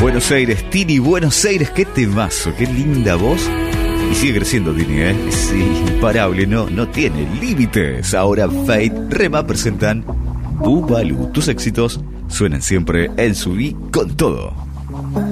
Buenos Aires, Tini, Buenos Aires, qué temazo, qué linda voz. Y sigue creciendo Tini, es imparable, no tiene límites. Ahora Fate, Rema presentan Bubalú. Tus éxitos suenan siempre en Subí con todo.